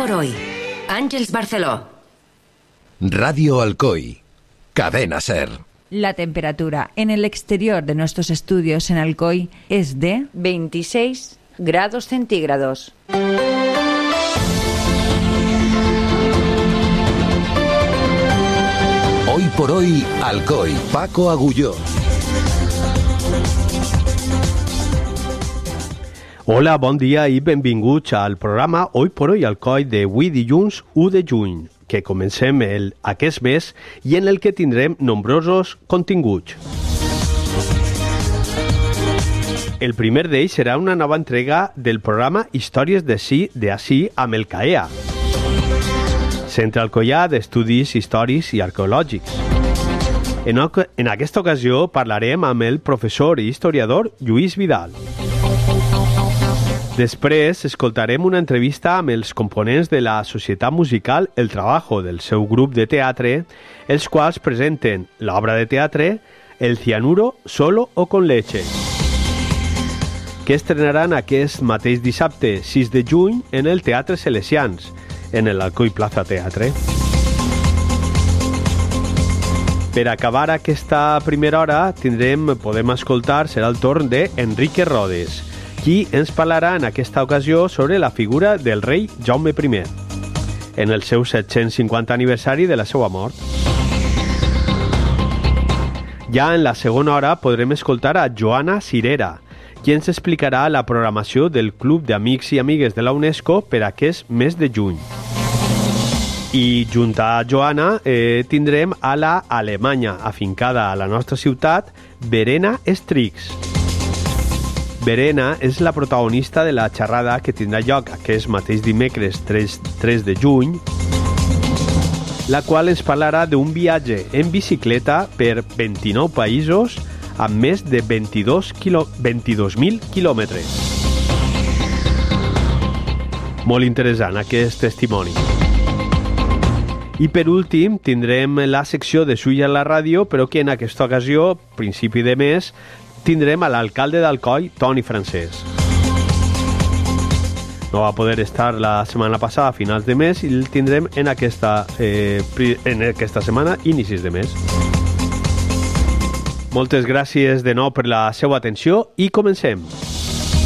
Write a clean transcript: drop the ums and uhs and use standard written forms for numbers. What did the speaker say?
por hoy. Àngels Barceló. Radio Alcoy. Cadena SER. La temperatura en el exterior de nuestros estudios en Alcoy es de 26 grados centígrados. Hoy por hoy, Alcoy. Paco Agulló. Hola, bon dia i benvinguts al programa Hoy por Hoy Alcoy d'avui dilluns 1 de juny, que comencem aquest mes i en el que tindrem nombrosos continguts. El primer d'ells serà una nova entrega del programa Històries d'ací amb el CAEA, Centre Alcoià d'Estudis Històrics i Arqueològics. En aquesta ocasió parlarem amb el professor i historiador Lluís Vidal. Després escoltarem una entrevista amb els components de la societat musical El Trabajo del seu grup de teatre, els quals presenten l'obra de teatre El cianuro solo o con leche, que estrenaran aquest mateix dissabte 6 de juny en el Teatre Salesians, en l'Alcoy Plaza Teatre. Per acabar aquesta primera hora podem escoltar, serà el torn d'Enrique Rodes, qui ens parlarà en aquesta ocasió sobre la figura del rei Jaume I, en el seu 750 aniversari de la seva mort. Ja en la segona hora podrem escoltar a Joana Cirera, qui ens explicarà la programació del Club d'Amics i Amigues de la UNESCO per aquest mes de juny. I junt a Joana tindrem a la alemanya afincada a la nostra ciutat, Verena Strix. Verena és la protagonista de la xerrada que tindrà lloc aquest mateix dimecres 3 de juny, la qual ens parlarà d'un viatge en bicicleta per 29 països amb més de 22.000 quilòmetres. Molt interessant aquest testimoni. I per últim tindrem la secció de Suïlla a la ràdio, però que en aquesta ocasió, principi de mes, tindrem a l'alcalde d'Alcoi, Toni Francès. No va poder estar la setmana passada a finals de mes i el tindrem en aquesta setmana, inicis de mes. Moltes gràcies de nou per la seva atenció i comencem.